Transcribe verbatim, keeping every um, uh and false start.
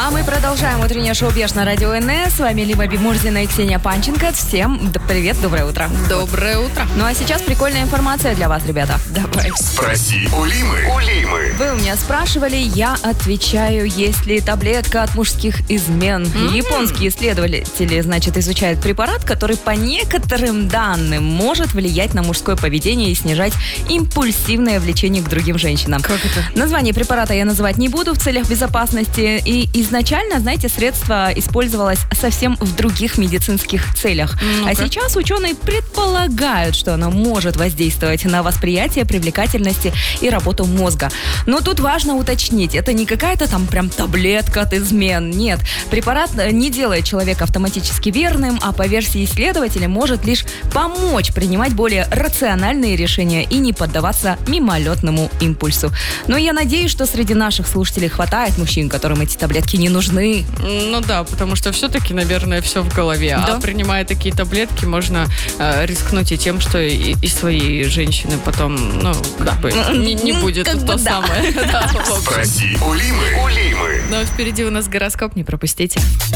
А мы продолжаем утреннее шоу «Беш» на радио эн эс. С вами Лима Бимурзина и Ксения Панченко. Всем д- привет, доброе утро. Доброе утро. Ну а сейчас прикольная информация для вас, ребята. Давай. Спроси у Лимы. У Лимы. Вы у меня спрашивали, я отвечаю, есть ли таблетка от мужских измен. Mm-hmm. Японские исследователи, значит, изучают препарат, который по некоторым данным может влиять на мужское поведение и снижать импульсивное влечение к другим женщинам. Как это? Название препарата я называть не буду в целях безопасности. И изначально, знаете, средство использовалось совсем в других медицинских целях. Ну-ка. А сейчас ученые предполагают, что оно может воздействовать на восприятие, привлекательности и работу мозга. Но тут важно уточнить, это не какая-то там прям таблетка от измен. Нет, препарат не делает человека автоматически верным, а по версии исследователя может лишь помочь принимать более рациональные решения и не поддаваться мимолетному импульсу. Но я надеюсь, что среди наших слушателей хватает мужчин, которым эти таблетки не нужны. Ну да, потому что все-таки, наверное, все в голове. Да. А принимая такие таблетки, можно э, рискнуть и тем, что и, и своей женщины потом, ну, как бы, не, не будет Как то бы да. самое. Да, в общем. Спроси у Лимы. У Лимы. Но впереди у нас гороскоп, не пропустите.